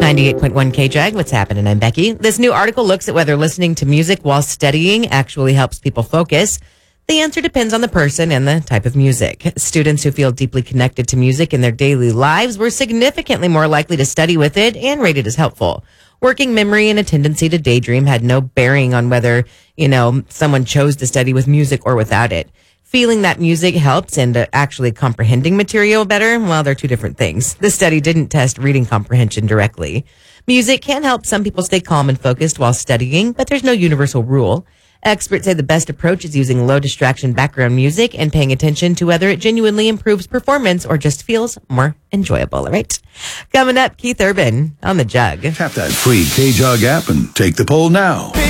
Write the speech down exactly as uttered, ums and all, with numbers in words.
ninety-eight point one K J A G. What's happening? I'm Becky. This new article looks at whether listening to music while studying actually helps people focus. The answer depends on the person and the type of music. Students who feel deeply connected to music in their daily lives were significantly more likely to study with it and rated as helpful. Working memory and a tendency to daydream had no bearing on whether, you know, someone chose to study with music or without it. Feeling that music helps and uh, actually comprehending material better, well, they're two different things. The study didn't test reading comprehension directly. Music can help some people stay calm and focused while studying, but there's no universal rule. Experts say the best approach is using low distraction background music and paying attention to whether it genuinely improves performance or just feels more enjoyable. All right. Coming up, Keith Urban on the Jug. Tap that free K J A G app and take the poll now.